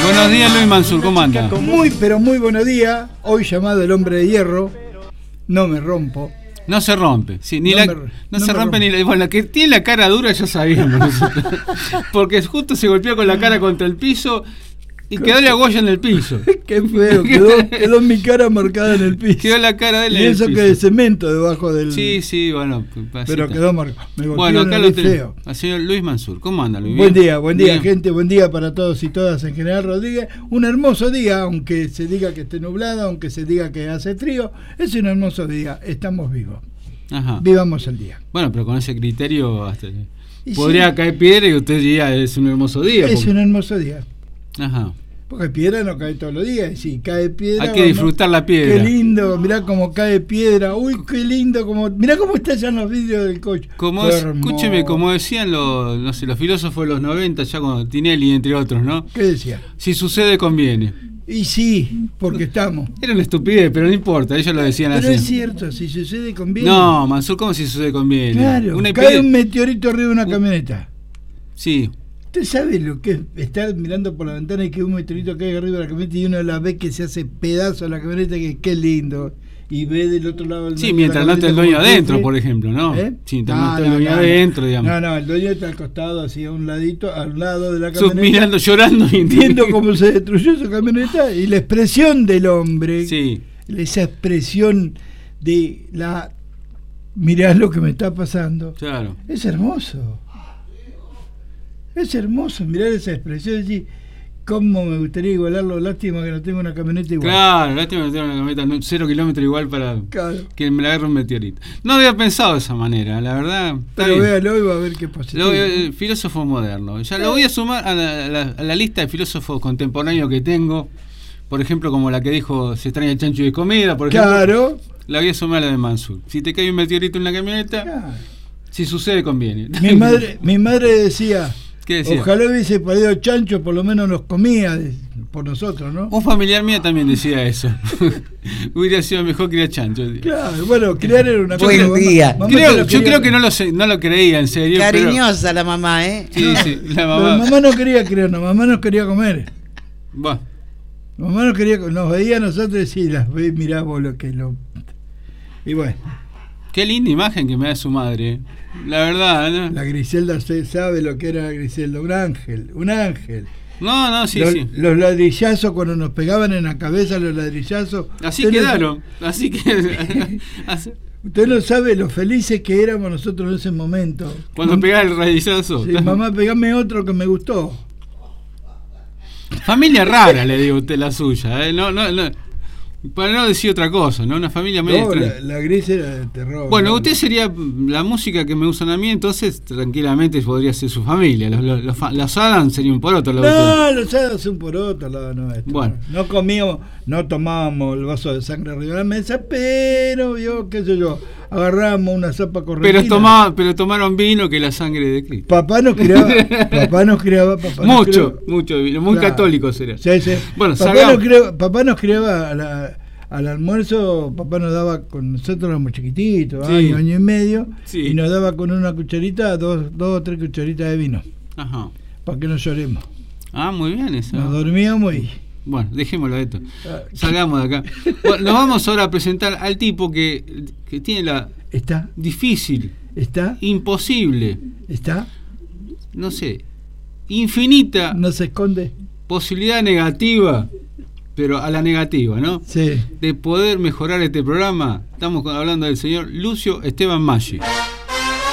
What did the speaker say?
Buenos días, Luis Mansur, ¿cómo anda? Muy, pero muy buenos días. Hoy llamado el hombre de hierro. No me rompo. No se rompe, sí, ni no se rompe ni la. Bueno, que tiene la cara dura ya sabíamos nosotros. Porque justo se golpeó con la cara contra el piso y quedó la goya en el piso. Qué feo, quedó mi cara marcada en el piso. Quedó la cara de él. Y eso que de cemento debajo del. Sí, bueno. Pero quedó marcado. Bueno, acá lo tenemos. Al señor Luis Mansur. ¿Cómo anda, Luis? Buen día, gente. Buen día para todos y todas en General Rodríguez. Un hermoso día, aunque se diga que esté nublado, aunque se diga que hace frío. Es un hermoso día. Estamos vivos. Ajá. Vivamos el día. Bueno, pero con ese criterio podría caer piedra y usted diría es un hermoso día. Es un hermoso día. Ajá. Porque piedra no cae todos los días. Y si cae piedra. Hay que disfrutar la piedra. Qué lindo, mirá cómo cae piedra. Uy, qué lindo. Mirá cómo están los vidrios del coche. Escúcheme, como decían los filósofos de los 90, ya con Tinelli, entre otros, ¿no? ¿Qué decía? Si sucede, conviene. Y sí, porque estamos. Era una estupidez, pero no importa, ellos lo decían pero así. Pero es cierto, si sucede, conviene. No, Mansur, ¿cómo si sucede, conviene? Claro, cae un meteorito arriba de una camioneta. Sí. ¿Usted sabe lo que es estar mirando por la ventana y que un meteorito cae arriba de la camioneta y uno la ve que se hace pedazo a la camioneta? Que qué lindo. Y ve del otro lado del mientras no esté el dueño adentro, por ejemplo, ¿no? Sí, mientras no esté el dueño adentro, digamos. No, el dueño está al costado, así a un ladito, al lado de la camioneta. Mirando, llorando y viendo cómo se destruyó su camioneta y la expresión del hombre. Sí. Esa expresión de la. Mirá lo que me está pasando. Claro. Es hermoso. Es hermoso mirar esa expresión y decir, cómo me gustaría igualarlo, lástima que no tengo una camioneta igual. Claro, lástima que no tengo una camioneta 0 kilómetros igual para que me la agarre un meteorito. No había pensado de esa manera, la verdad. Pero véalo y va a ver qué positivo. Filósofo moderno. Ya lo voy a sumar a la lista de filósofos contemporáneos que tengo. Por ejemplo, como la que dijo se extraña el chancho de comida, por ejemplo. Claro. La voy a sumar a la de Mansur. Si te cae un meteorito en la camioneta, si sucede, conviene. Mi madre decía... ¿Qué decía? Ojalá hubiese parido chancho, por lo menos nos comía por nosotros, ¿no? Un familiar mío también decía eso. Hubiera sido mejor criar chancho. Claro, bueno, criar era una cosa. Buen día. Yo creo que no lo creía, en serio. Cariñosa pero... la mamá, ¿eh? Sí, la mamá. La mamá no quería criar, la mamá nos quería comer. Bueno. La mamá nos veía a nosotros y decía, las ve, mirá vos lo que lo... Y bueno. Qué linda imagen que me da su madre. La verdad, ¿no? La Griselda sabe lo que era Griselda, un ángel. No, sí. Los ladrillazos, cuando nos pegaban en la cabeza los ladrillazos. Así quedaron, así que... Usted no sabe lo felices que éramos nosotros en ese momento. Cuando pegaba el radillazo. Sí, mamá, pegame otro que me gustó. Familia rara, le digo a usted la suya, ¿eh? No. Para no decir otra cosa, ¿no? Una familia medio extraña. La gris era de terror. Bueno, usted sería la música que me usan a mí, entonces tranquilamente podría ser su familia. Los Adams serían un poroto. Los Adams son un poroto al lado nuestro. Bueno. No comíamos, no tomábamos el vaso de sangre arriba de la mesa, pero qué sé yo, agarramos una sopa correntina. Pero tomaron vino que la sangre de Cristo. Papá nos criaba. Mucho vino, muy católicos era. Sí. Bueno, papá nos criaba al almuerzo. Papá nos daba, con nosotros éramos chiquititos, año y medio, y nos daba con una cucharita, dos o tres cucharitas de vino. Ajá. Para que no lloremos. Muy bien eso. Nos dormíamos y... Bueno, dejémoslo de esto. Salgamos de acá. Bueno, nos vamos ahora a presentar al tipo que tiene la... ¿Está? Difícil. ¿Está? Imposible. ¿Está? No sé. Infinita. No se esconde. Posibilidad negativa, pero a la negativa, ¿no? Sí. De poder mejorar este programa. Estamos hablando del señor Lucio Esteban Maggi.